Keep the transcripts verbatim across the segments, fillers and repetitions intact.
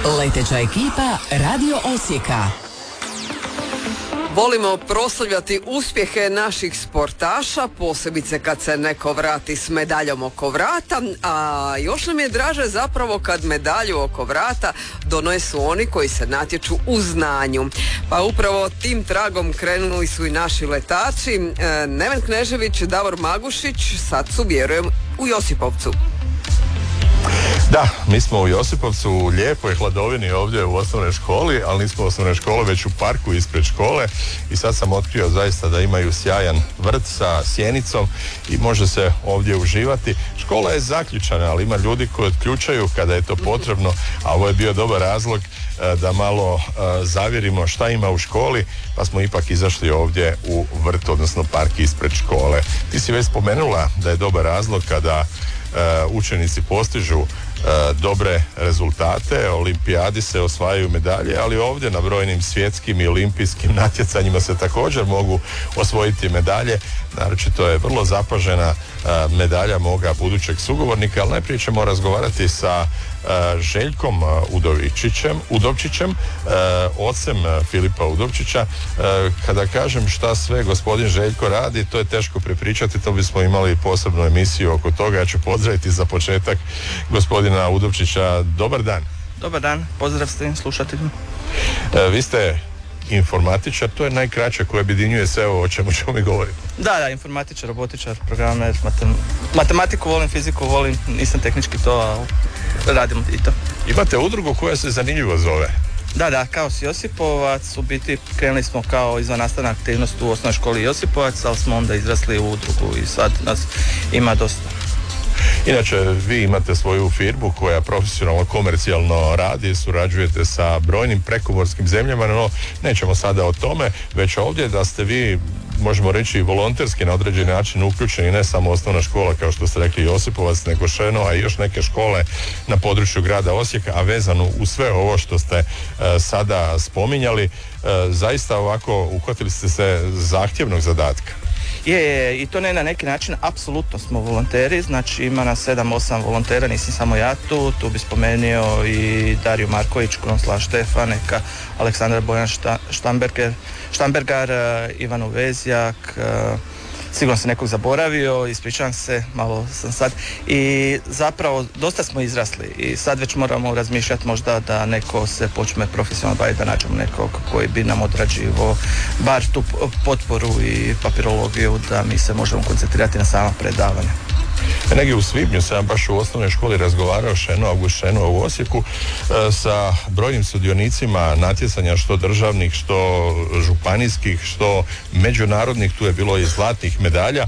Leteća ekipa Radio Osijeka. Volimo proslavljati uspjehe naših sportaša, posebice kad se neko vrati s medaljom oko vrata, a još nam je draže zapravo kad medalju oko vrata donesu oni koji se natječu u znanju. Pa upravo tim tragom krenuli su i naši letači. Neven Knežević, Davor Magušić, sad su, vjerujem, u Josipovcu. Da, mi smo u Josipovcu, u lijepoj hladovini ovdje u osnovnoj školi, ali nismo u osnovnoj školi, već u parku ispred škole i sad sam otkrio zaista da imaju sjajan vrt sa sjenicom i može se ovdje uživati. Škola je zaključana, ali ima ljudi koji otključaju kada je to potrebno, a ovo je bio dobar razlog da malo zavjerimo šta ima u školi, pa smo ipak izašli ovdje u vrt, odnosno park ispred škole. Ti si već spomenula da je dobar razlog kada učenici postižu dobre rezultate, olimpijadi se osvajaju medalje, ali ovdje na brojnim svjetskim i olimpijskim natjecanjima se također mogu osvojiti medalje. Naročito je vrlo zapažena medalja moga budućeg sugovornika, ali najprije ćemo razgovarati sa Željkom Udovičićem, Udovčićem, ocem Filipa Udovčića. Kada kažem šta sve gospodin Željko radi, to je teško prepričati, to bismo imali posebnu emisiju oko toga. Ja ću pozdraviti za početak gospodina Udovčića. Dobar dan. Dobar dan, pozdrav svim slušateljima. Vi ste informatičar, to je najkraće koje objedinjuje sve ovo o čemu ćemo mi govoriti. Da, da, informatičar, robotičar, programer, matem, matematiku volim, fiziku volim, nisam tehnički to, ali radim i to. Imate udrugu koja se zanimljivo zove. Da, da, Kaos Josipovac, u biti krenuli smo kao izvannastavna aktivnost u osnovnoj školi Josipovac, ali smo onda izrasli u udrugu i sad nas ima dosta. Inače, vi imate svoju firmu koja profesionalno, komercijalno radi, surađujete sa brojnim prekomorskim zemljama, no nećemo sada o tome, već ovdje da ste vi, možemo reći, volonterski na određeni način uključeni, ne samo osnovna škola, kao što ste rekli Josipovac, nego Šeno, a i još neke škole na području grada Osijeka, a vezano u sve ovo što ste e, sada spominjali. E, zaista ovako uhvatili ste se zahtjevnog zadatka. Je, je, i to ne na neki način, apsolutno smo volonteri, znači ima nas sedam osam volontera, nisam samo ja tu, tu bi spomenuo i Dariju Marković, Kronslav Štefaneka, Aleksandar Bojan Šta, Štamberger, Štambergar, Ivanu Vezjak, sigurno sam nekog zaboravio, ispričavam se, malo sam sad. I zapravo dosta smo izrasli i sad već moramo razmišljati možda da neko se počne profesionalno baviti, da nađemo nekog koji bi nam odrađivo bar tu potporu i papirologiju, da mi se možemo koncentrirati na sama predavanja. Negdje u svibnju sam baš u osnovnoj školi razgovarao Šeno, August Šeno u Osijeku e, sa brojnim sudionicima natjecanja, što državnih, što županijskih, što međunarodnih, tu je bilo i zlatnih medalja. E,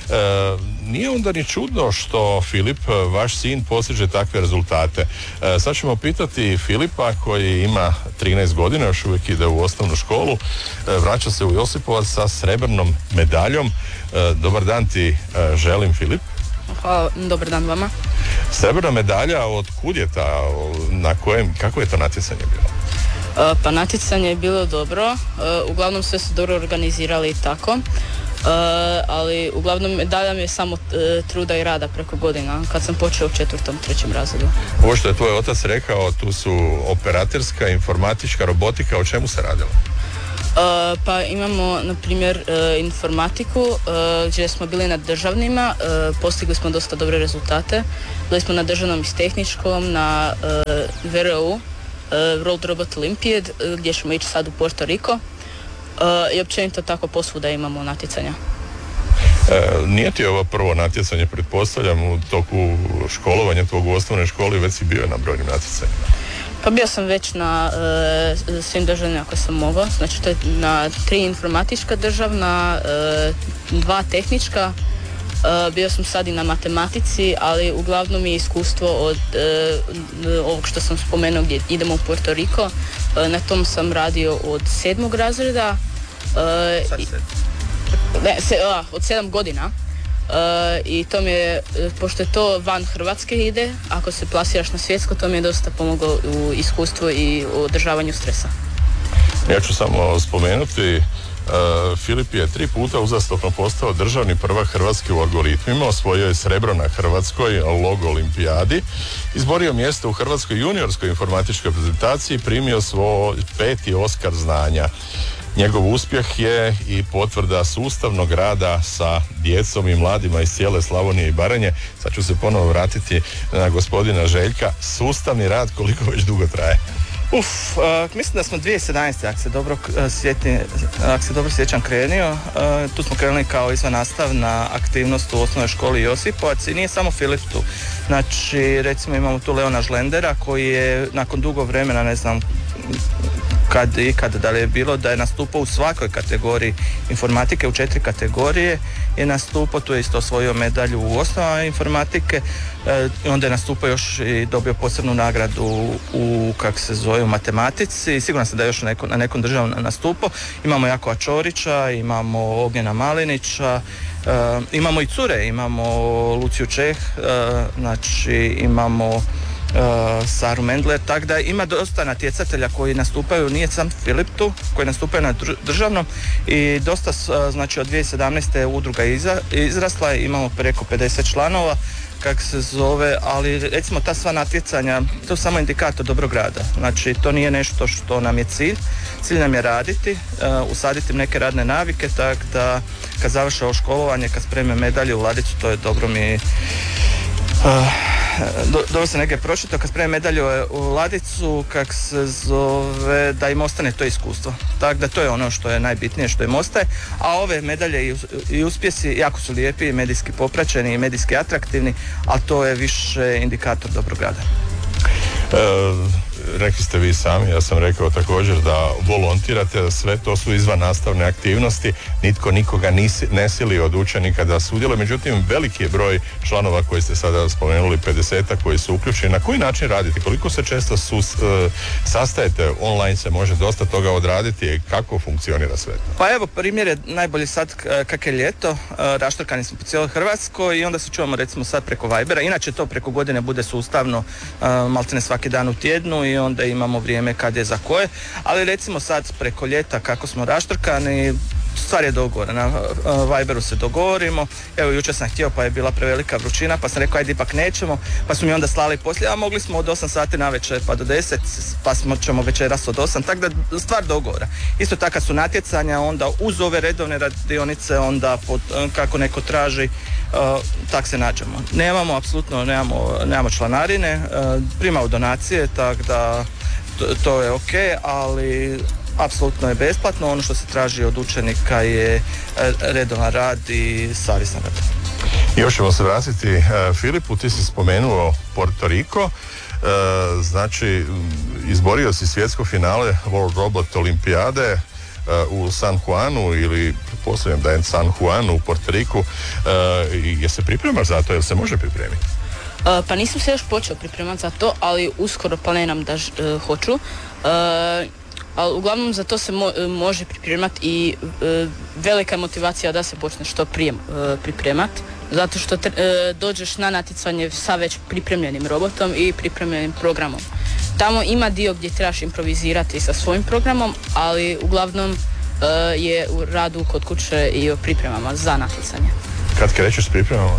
nije onda ni čudno što Filip, vaš sin, postiže takve rezultate. E, sad ćemo pitati Filipa koji ima trinaest godina, još uvijek ide u osnovnu školu, e, vraća se u Josipovac sa srebrnom medaljom. E, dobar dan ti e, želim, Filip. Hvala, dobar dan vama. Srebrna medalja, od kud je ta, na kojem, kako je to natjecanje bilo? Uh, pa natjecanje je bilo dobro, uh, uglavnom sve su dobro organizirali i tako, uh, ali uglavnom medalja mi je samo uh, truda i rada preko godina, kad sam počeo u četvrtom, trećem razredu. Ovo što je tvoj otac rekao, tu su operaterska, informatička, robotika, o čemu se radilo? Uh, pa imamo, na primjer, uh, informatiku, uh, gdje smo bili na državnima, uh, postigli smo dosta dobre rezultate. Bili smo na državnom i tehničkom, na uh, V R U, uh, World Robot Olympiad, uh, gdje ćemo ići sad u Puerto Rico, uh, i općenito tako posvuda imamo natjecanja. E, nije ti ovo prvo natjecanje, pretpostavljam, u toku školovanja tvog u osnovnoj školi, već si bio na brojnim natjecanjima? Pa bio sam već na e, svim državnima koje sam mogao, znači to je na tri informatička državna, e, dva tehnička, e, bio sam sad i na matematici, ali uglavnom mi je iskustvo od e, ovog što sam spomenuo gdje idemo u Puerto Rico, e, na tom sam radio od sedmog razreda, e, Sad i, se. ne, se, a, od sedam godina. Uh, i to mi je, pošto je to van Hrvatske ide, ako se plasiraš na svjetsko, to mi je dosta pomoglo u iskustvu i u održavanju stresa. Ja ću samo spomenuti Filip je tri puta uzastopno postao državni prvak Hrvatske u algoritmima, osvojio je srebro na Hrvatskoj logo olimpijadi, izborio mjesto u Hrvatskoj juniorskoj informatičkoj prezentaciji, primio svoj peti Oskar znanja. Njegov uspjeh je i potvrda sustavnog rada sa djecom i mladima iz cijele Slavonije i Baranje. Sad ću se ponovo vratiti na gospodina Željka. Sustavni rad koliko već dugo traje? Uf, uh, mislim da smo dvije tisuće sedamnaeste. ako se dobro, uh, sjeti, ako se dobro sjećam krenio, uh, tu smo krenuli kao izvannastavna aktivnost u osnovnoj školi Josipovac i nije samo Filip tu. Znači, recimo imamo tu Leona Žlendera koji je nakon dugo vremena, ne znam kad i kada da li je bilo, da je nastupao u svakoj kategoriji informatike, u četiri kategorije je nastupao, tu je isto osvojio medalju u osnovama informatike, e, onda je nastupao još i dobio posebnu nagradu u, kako se zove, u matematici, siguran sam da je još neko, na nekom državnom nastupao. Imamo Jakova Čorića, imamo Ognjena Malinića, e, imamo i cure, imamo Luciju Čeh, e, znači imamo Uh, Saru Mendler, tako da ima dosta natjecatelja koji nastupaju, nije sam Filip tu, koji nastupaju na državnom i dosta, uh, znači od dvije tisuće sedamnaeste udruga iza, izrasla, imamo preko pedeset članova, kako se zove, ali recimo ta sva natjecanja, to je samo indikator dobrog rada, znači to nije nešto što nam je cilj, cilj nam je raditi, uh, usaditi neke radne navike, tako da kad završe ovo školovanje, kad spreme medalje u ladicu, to je dobro mi... Uh, Do, dobro se neke pročitao, kad spreme medalju u ladicu, kak se zove, da im ostane to iskustvo. Tako da to je ono što je najbitnije, što im ostaje. A ove medalje i, i uspjesi jako su lijepi, medijski popraćeni i medijski atraktivni, ali to je više indikator dobrog rada. E, rekli ste vi sami, ja sam rekao također da volontirate, sve to su izvan nastavne aktivnosti, nitko nikoga nisi, ne sili od učenika da sudjeluje, međutim veliki je broj članova koji ste sada spomenuli, pedesetak koji su uključeni. Na koji način radite? Koliko se često sus, e, sastajete? Online se može dosta toga odraditi, kako funkcionira sve? Pa evo, primjer je najbolji sad kak je ljeto, raštrkani smo po cijeloj Hrvatskoj i onda se čuvamo recimo sad preko Vibera, inače to preko godine bude sustavno, maltene svaki dan u tjednu i onda imamo vrijeme kad je za koje, ali recimo sad preko ljeta kako smo raštrkani, stvar je dogovora, na Viberu se dogovorimo, evo jučer sam htio pa je bila prevelika vrućina pa sam rekao ajde ipak nećemo, pa su mi onda slali poslije, a mogli smo od osam sati navečer pa do deset, pa smo, ćemo večeras od osam, tako da stvar dogovora. Isto tako su natjecanja, onda uz ove redovne radionice, onda pod, kako neko traži, uh, tak se nađemo. Nemamo, apsolutno nemamo, nemamo članarine, uh, primamo donacije, tako da to, to je ok, ali apsolutno je besplatno, ono što se traži od učenika je redovan rad i savjestan rad. Još ćemo se vratiti uh, Filipu, ti si spomenuo Porto Riko, uh, znači izborio si svjetsko finale World Robot Olimpijade uh, u San Juanu, ili posljednjem da je San Juan u Porto Riku, uh, je se pripremaš za to, jel se može pripremiti? Uh, pa nisam se još počeo pripremati za to, ali uskoro planiram da ž, uh, hoću. Uh, ali uglavnom za to se mo- može pripremati i uh, velika je motivacija da se počne što prije uh, pripremati, zato što tre- uh, dođeš na natjecanje sa već pripremljenim robotom i pripremljenim programom. Tamo ima dio gdje trebaš improvizirati sa svojim programom, ali uglavnom uh, je u radu kod kuće i o pripremama za natjecanje. Kad krećeš s pripremama?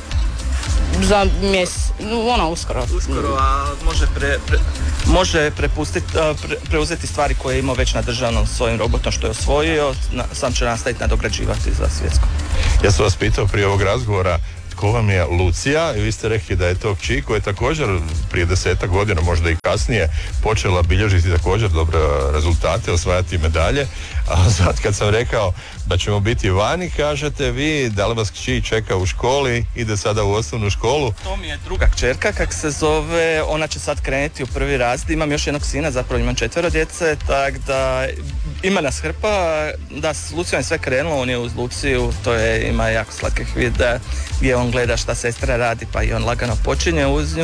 Za mjesec, ono uskoro. Uskoro, a može, pre, pre, može prepustiti, pre, preuzeti stvari koje je imao već na državnom svojim robotom što je osvojio, na, sam će nastaviti nadograđivati za svjetsko. Ja sam vas pitao prije ovog razgovora tko vam je Lucija i vi ste rekli da je to kći koja je također prije desetak godina, možda i kasnije, počela bilježiti također dobre rezultate, osvajati medalje, a sad kad sam rekao da ćemo biti vani, kažete vi da li vas kći čeka u školi, ide sada u osnovnu školu? To mi je druga kćerka, kak se zove, ona će sad krenuti u prvi razred, imam još jednog sina, zapravo imam četvero djece, tak da ima nas hrpa, da s Lucijom je sve krenulo, on je uz Luciju, to je, ima jako slatkih videa gdje on gleda šta sestra radi pa i on lagano počinje uz nju,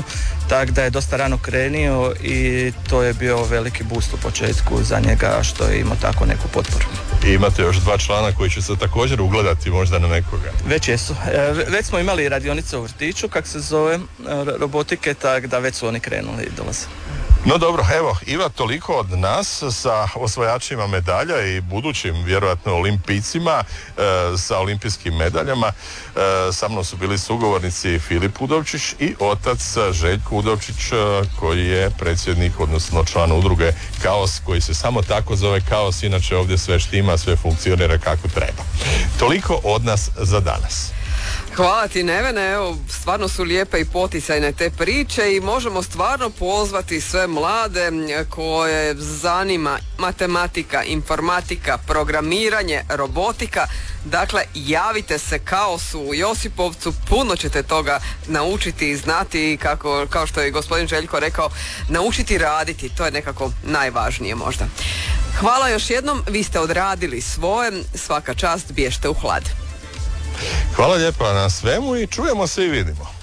tako da je dosta rano krenio i to je bio veliki boost u početku za njega što je imao tako neku potporu. I imate još dva člana koji će se također ugledati možda na nekoga. Već jesu. E, već smo imali radionice u vrtiću, kak se zove, robotike, tako da već su oni krenuli i dolaze. No dobro, evo, Iva, toliko od nas sa osvajačima medalja i budućim, vjerojatno, olimpijcima e, sa olimpijskim medaljama. E, sa mnom su bili sugovornici Filip Udovčić i otac Željko Udovčić, koji je predsjednik, odnosno član udruge Kaos, koji se samo tako zove Kaos, inače ovdje sve štima, sve funkcionira kako treba. Toliko od nas za danas. Hvala ti, Nevene, evo, stvarno su lijepe i poticajne te priče i možemo stvarno pozvati sve mlade koje zanima matematika, informatika, programiranje, robotika. Dakle, javite se Kaosu u Josipovcu, puno ćete toga naučiti i znati, kako, kao što je gospodin Željko rekao, naučiti raditi, to je nekako najvažnije možda. Hvala još jednom, vi ste odradili svoje, svaka čast, bježte u hlad. Hvala lijepa na svemu i čujemo se i vidimo.